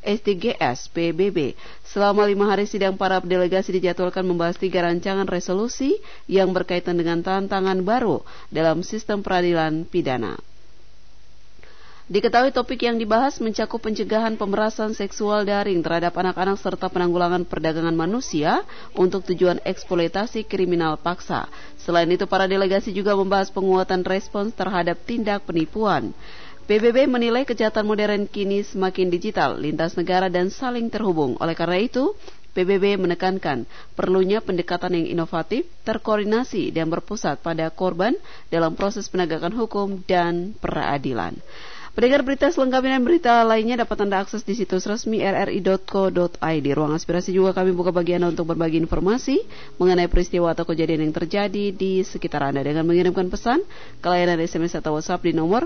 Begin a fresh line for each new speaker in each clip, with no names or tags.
SDGs PBB. Selama 5 hari sidang para delegasi dijadwalkan membahas 3 rancangan resolusi yang berkaitan dengan tantangan baru dalam sistem peradilan pidana. Diketahui topik yang dibahas mencakup pencegahan pemerasan seksual daring terhadap anak-anak serta penanggulangan perdagangan manusia untuk tujuan eksploitasi kriminal paksa. Selain itu, para delegasi juga membahas penguatan respons terhadap tindak penipuan. PBB menilai kejahatan modern kini semakin digital, lintas negara dan saling terhubung. Oleh karena itu, PBB menekankan perlunya pendekatan yang inovatif, terkoordinasi dan berpusat pada korban dalam proses penegakan hukum dan peradilan. Pendengar berita selengkapnya dan berita lainnya dapat Anda akses di situs resmi rri.co.id. Ruang aspirasi juga kami buka bagi Anda untuk berbagi informasi mengenai peristiwa atau kejadian yang terjadi di sekitar Anda dengan mengirimkan pesan ke layanan SMS atau WhatsApp di nomor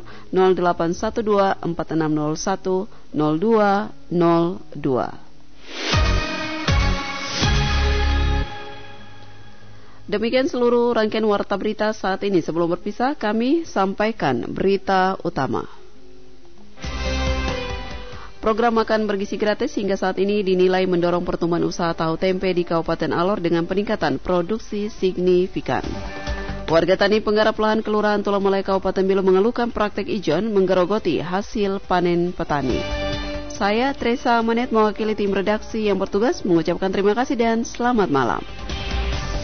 0812-4601-0202. Demikian seluruh rangkaian warta berita saat ini. Sebelum berpisah, kami sampaikan berita utama. Program makan bergizi gratis hingga saat ini dinilai mendorong pertumbuhan usaha tahu tempe di Kabupaten Alor dengan peningkatan produksi signifikan. Warga tani penggarap lahan Kelurahan Tulamulai Kabupaten Belu mengeluhkan praktek ijon menggerogoti hasil panen petani. Saya Tresa Manet mewakili tim redaksi yang bertugas mengucapkan terima kasih dan selamat malam.